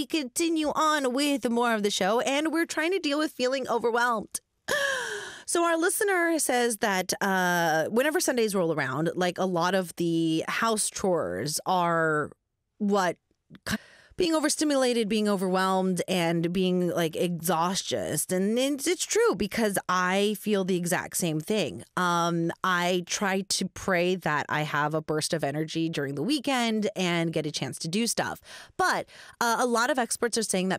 we continue on with more of the show, and we're trying to deal with feeling overwhelmed. So our listener says that whenever Sundays roll around, like a lot of the house chores are what being overstimulated, being overwhelmed, and being like exhausted. And it's true because I feel the exact same thing. I try to pray that I have a burst of energy during the weekend and get a chance to do stuff. But a lot of experts are saying that